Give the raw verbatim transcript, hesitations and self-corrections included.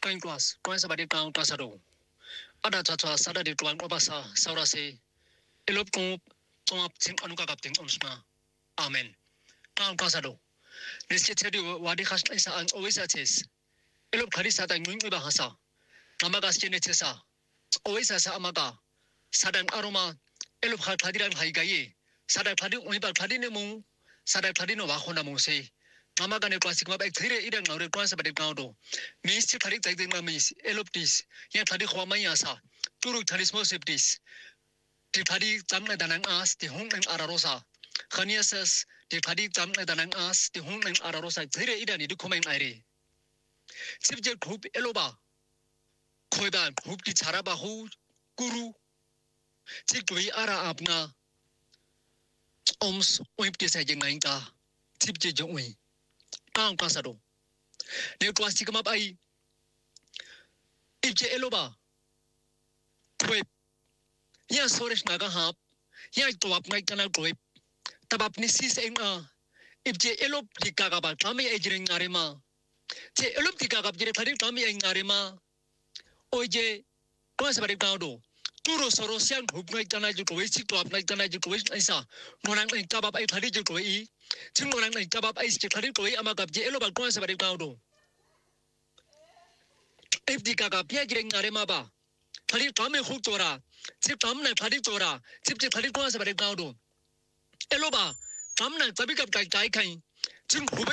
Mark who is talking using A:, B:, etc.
A: kain class twan sa badi kang class ado ada cha cha sada de twan ko basa saura se elop ko tong ting anu ka kapting onsma amen kang class ado nischit chedi wadi khas isa ang always aches elop khari sa ta nging ba hasa amaga chene chesa always sa amaga sadang aroma elop kha khadiran khai gai sada khadi oi ba khadi ne mu sada khadi no wa khona mu se amaga ne classic ma ba thire idang ngau re twan sa badi kang do mis chi khari chai ding ma mis eloptis ya khadi khwa mai ya sa turu charismo septis di khadi cham na danang as di hong nang ararosa khaniasas di khadi cham na danang as di hong nang ararosa thire idani du khomai ai re sibje group eloba khoiba group ki chara ba hu guru chi doi ara apna oms oip ti sa jeng nang ta sibje jong oi kang ka sa do ne classic ma ai ibje eloba khoi ya soresh naga hap ya to ap ngai kana khoi tab apni sis eng a ibje elop dikka ka ba tami ejring ngare ma che elop dikka ka jire thari tami eng ngare ma oje ko sa bari ka do turo soro siang hup ngai kana ju khoi sik to ap ngai kana ju khoi aisa nonang ngai tab ap ai thari ju khoi chung nonang ngai tab ap ai sik thari khoi ama ka je elop ko sa bari ka do ibdi ka ka pya jire ngare ma ba thari tami khu chora chip tam na thari chora chip chip thari ko sa bari ka do eloba tam na tabi kap kai kai khai chung